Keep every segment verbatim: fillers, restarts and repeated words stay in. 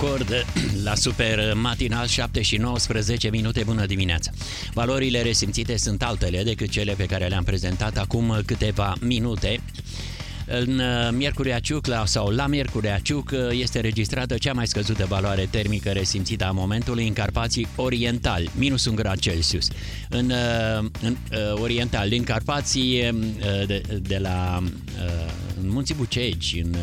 record la Super Matinal, șapte și nouăsprezece minute. Bună dimineața! Valorile resimțite sunt altele decât cele pe care le-am prezentat acum câteva minute. În Miercurea Ciuc la, sau la Miercurea Ciuc este registrată cea mai scăzută valoare termică resimțită a momentului în Carpații Orientali, minus un grad Celsius. În, în Oriental, din Carpații, de, de la în Munții Bucegi, în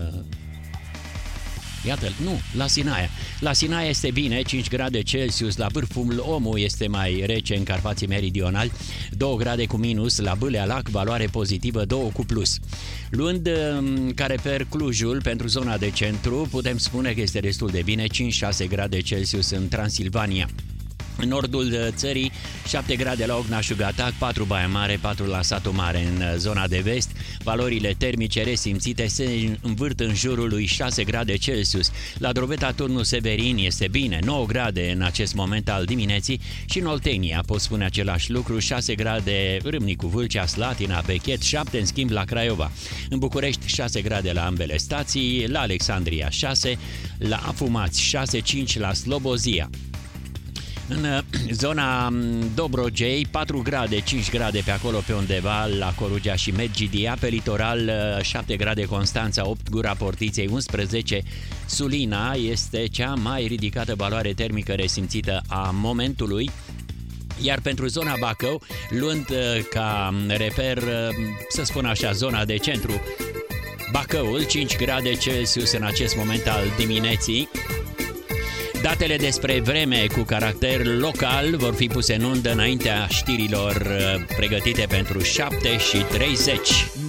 Iată, nu, la Sinaia. La Sinaia este bine, cinci grade Celsius, la Vârful Omul este mai rece în Carpații Meridionali, doi grade cu minus, la Bâlea Lac, valoare pozitivă doi cu plus. Luând ca reper Clujul pentru zona de centru, putem spune că este destul de bine, cinci șase grade Celsius în Transilvania. În nordul țării, șapte grade la Ogna-Șugatac, patru Baia Mare, patru la Satu Mare. În zona de vest, valorile termice resimțite se învârt în jurul lui șase grade Celsius. La Drobeta Turnul Severin este bine, nouă grade în acest moment al dimineții și în Oltenia pot spune același lucru, șase grade Râmnicu Vâlcea, Slatina, Bechet, șapte în schimb la Craiova. În București, șase grade la ambele stații, la Alexandria șase, la Afumați șase cinci, la Slobozia. În zona Dobrogei, patru grade, cinci grade pe acolo pe undeva, la Corugea și Medgidia, pe litoral șapte grade Constanța, opt Gura Portiței, unsprezece Sulina, este cea mai ridicată valoare termică resimțită a momentului. Iar pentru zona Bacău, luând ca reper, să spun așa, zona de centru, Bacăul, cinci grade Celsius în acest moment al dimineții. Datele despre vreme cu caracter local vor fi puse în undă înaintea știrilor pregătite pentru șapte și treizeci.